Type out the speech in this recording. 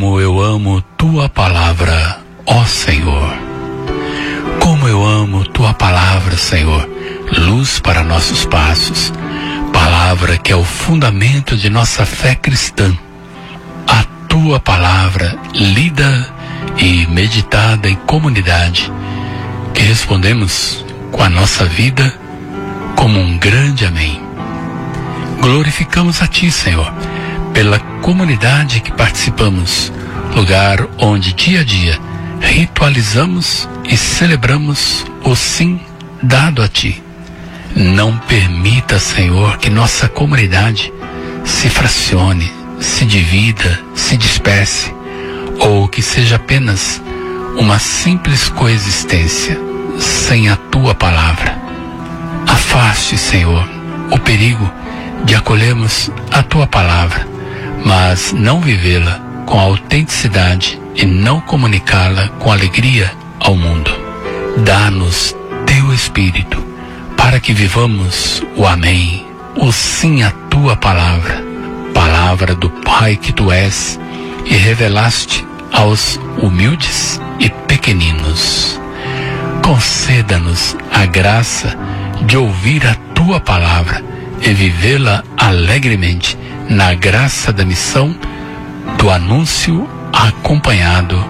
Como eu amo tua palavra, ó Senhor. Como eu amo tua palavra, Senhor, luz para nossos passos, palavra que é o fundamento de nossa fé cristã. A tua palavra lida e meditada em comunidade, que respondemos com a nossa vida como um grande amém. Glorificamos a ti, Senhor, pela comunidade que participamos, lugar onde dia a dia ritualizamos e celebramos o sim dado a ti. Não permita, Senhor, que nossa comunidade se fracione, se divida, se disperse, ou que seja apenas uma simples coexistência sem a tua palavra. Afaste, Senhor, o perigo de acolhermos a tua palavra, mas não vivê-la com autenticidade e não comunicá-la com alegria ao mundo. Dá-nos teu Espírito para que vivamos o amém, o sim à tua palavra, palavra do Pai que tu és e revelaste aos humildes e pequeninos. Conceda-nos a graça de ouvir a tua palavra e vivê-la alegremente na graça da missão do anúncio acompanhado